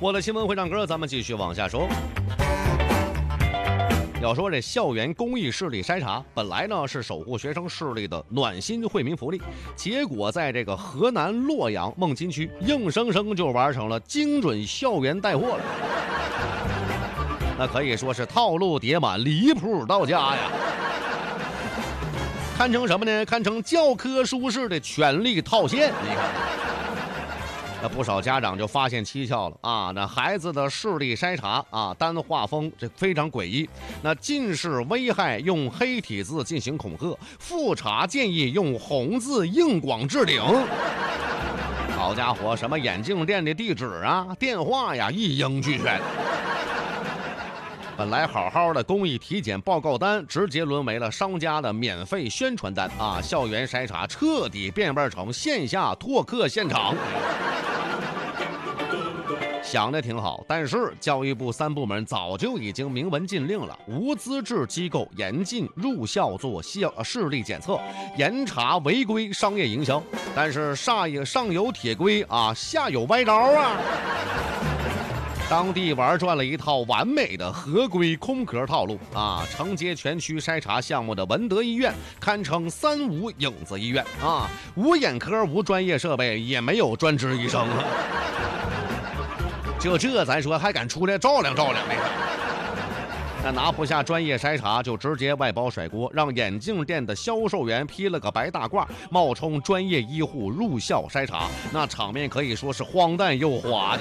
我的新闻会唱歌，咱们继续往下说。要说这校园公益视力筛查，本来呢是守护学生视力的暖心惠民福利，结果在这个河南洛阳孟津区，硬生生就玩成了精准校园带货了。那可以说是套路叠满，离谱到家呀！堪称什么呢？堪称教科书式的全力套现。你看。那不少家长就发现蹊跷了啊！那孩子的视力筛查啊，单画风这非常诡异。那近视危害用黑体字进行恐吓，复查建议用红字硬广置顶。好家伙，什么眼镜店的地址啊、电话呀，一应俱全。本来好好的公益体检报告单，直接沦为了商家的免费宣传单啊！校园筛查彻底变味成线下拓客现场。想的挺好，但是教育部3部门早就已经明文禁令了，无资质机构严禁入校做视力检测，严查违规商业营销。但是上有铁规啊，下有歪招啊。当地玩转了一套完美的合规空壳套路啊！承接全区筛查项目的文德医院堪称3无影子医院啊，无眼科、无专业设备，也没有专职医生啊。就这咱说还敢出来照亮照亮那个？那拿不下专业筛查，就直接外包甩锅，让眼镜店的销售员披了个白大褂，冒充专业医护入校筛查，那场面可以说是荒诞又滑稽。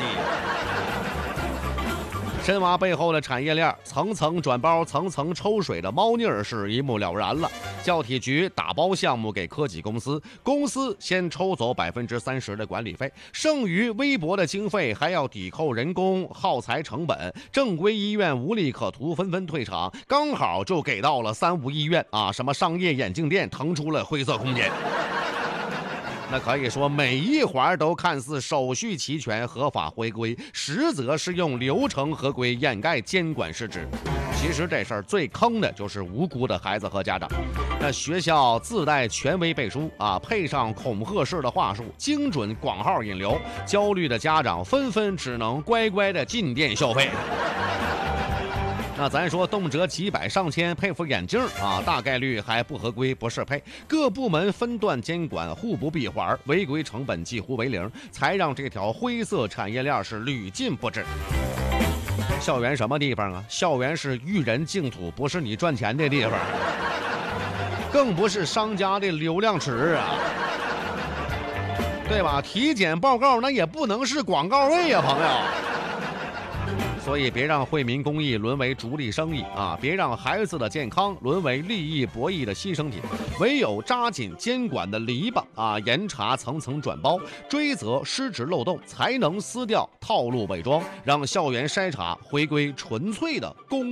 深挖背后的产业链，层层转包、层层抽水的猫腻儿是一目了然了。教体局打包项目给科技公司，公司先抽走30%的管理费，剩余微薄的经费还要抵扣人工、耗材成本。正规医院无利可图，纷纷退场，刚好就给到了3无医院啊，什么商业眼镜店腾出了灰色空间。那可以说每一环都看似手续齐全、合法回归，实则是用流程合规掩盖监管失职。其实这事儿最坑的就是无辜的孩子和家长。那学校自带权威背书啊，配上恐吓式的话术，精准广号引流，焦虑的家长纷纷只能乖乖的进店消费。那咱说动辄几百上千配副眼镜啊，大概率还不合规不适配，各部门分段监管，互不闭环，违规成本几乎为0，才让这条灰色产业链是屡禁不止。校园什么地方啊？校园是育人净土，不是你赚钱的地方，更不是商家的流量池啊，对吧？体检报告那也不能是广告位呀，朋友。所以别让惠民公益沦为逐利生意啊！别让孩子的健康沦为利益博弈的牺牲品。唯有扎紧监管的篱笆啊，严查层层转包，追责失职漏洞，才能撕掉套路伪装，让校园筛查回归纯粹的公